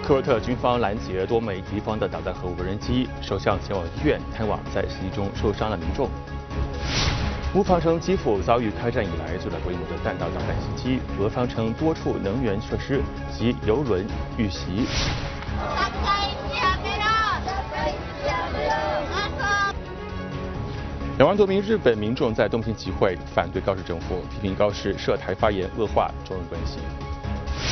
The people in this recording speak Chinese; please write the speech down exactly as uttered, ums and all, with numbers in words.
库尔特军方拦截多枚敌方的导弹和无人机，首相前往医院探望在袭击中受伤的民众。乌方称基辅遭遇开战以来最大规模的弹道导弹袭击，俄方称多处能源设施及油轮遇袭。两万多名日本民众在东京集会，反对高市政府，批评高市涉台发言恶化中日关系。